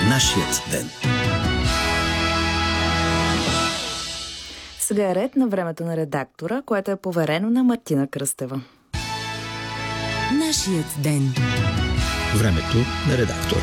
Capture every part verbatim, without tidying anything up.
Нашият ден. Сега е ред на времето на редактора, което е поверено на Мартина Кръстева. Нашият ден. Времето на редактора.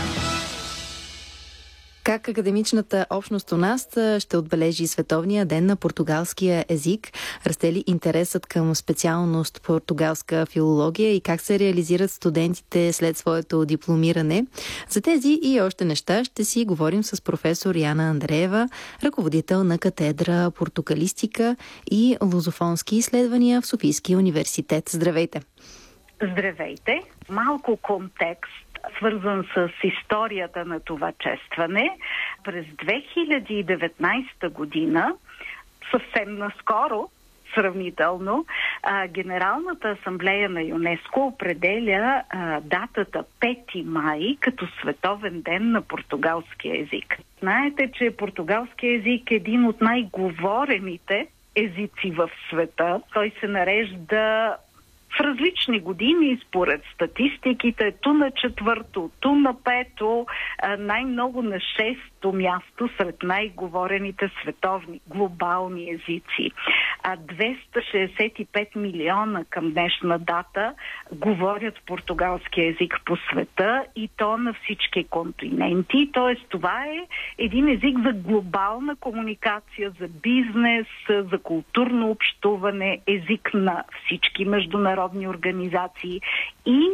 Как академичната общност у нас ще отбележи Световния ден на португалския език? Расте ли интересът към специалност португалска филология и как се реализират студентите след своето дипломиране? За тези и още неща ще си говорим с професор Яна Андреева, ръководител на катедра португалистика и лузофонски изследвания в Софийския университет. Здравейте! Здравейте! Малко контекст, свързан с историята на това честване. През две хиляди и деветнадесета година, съвсем наскоро, сравнително, Генералната асамблея на ЮНЕСКО определя датата пети май като Световен ден на португалския език. Знаете, че португалския език е един от най-говорените езици в света. Той се нарежда в различни години, според статистиките, ту на четвърто, ту на пето, най-много на шесто място сред най-говорените световни, глобални езици. двеста шестдесет и пет милиона към днешна дата говорят португалски език по света и то на всички континенти. Тоест това е един език за глобална комуникация, за бизнес, за културно общуване, език на всички международни организации и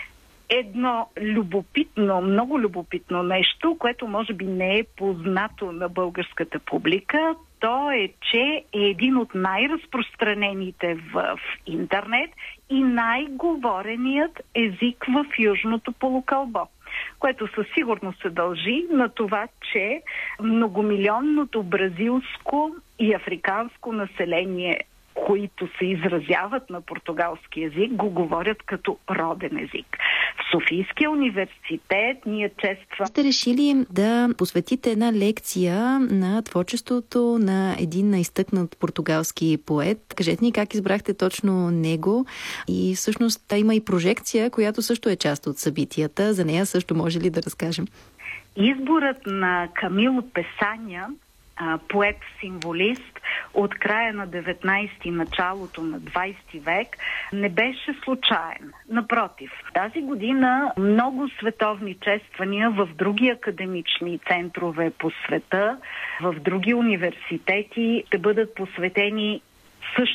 едно любопитно, много любопитно нещо, което може би не е познато на българската публика, то е, че е един от най-разпространените в интернет и най-говореният език в Южното полукълбо, което със сигурност се дължи на това, че многомилионното бразилско и африканско население, които се изразяват на португалски език, го говорят като роден език. В Софийския университет ние честваме... Сте решили да посветите една лекция на творчеството на един изтъкнат португалски поет. Кажете ни как избрахте точно него и всъщност има и прожекция, която също е част от събитията. За нея също може ли да разкажем? Изборът на Камило Песаня, поет-символист от края на деветнадесети, началото на двадесети век, не беше случайен. Напротив, тази година много световни чествания в други академични центрове по света, в други университети ще бъдат посветени също